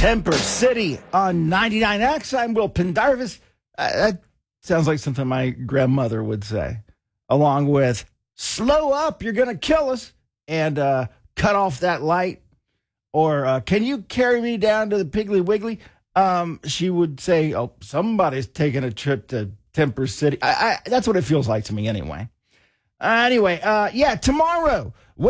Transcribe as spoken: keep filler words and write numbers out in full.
Temper City on ninety-nine X. I'm Will Pendarvis. Uh, that sounds like something my grandmother would say, along with slow up, you're going to kill us, and uh, cut off that light. Or uh, can you carry me down to the Piggly Wiggly? Um, she would say, oh, somebody's taking a trip to Temper City. I, I, that's what it feels like to me anyway. Uh, anyway, uh, yeah, tomorrow.